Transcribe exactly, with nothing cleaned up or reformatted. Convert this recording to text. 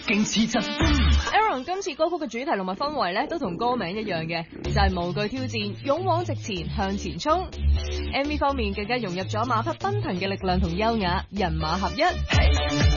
勁刺激。 Aaron 今次歌曲嘅主題同埋氛圍咧，都同歌名一樣嘅，就係、是、無懼挑戰，勇往直前向前衝。M V 方面更加融入咗馬匹奔騰嘅力量同優雅，人馬合一。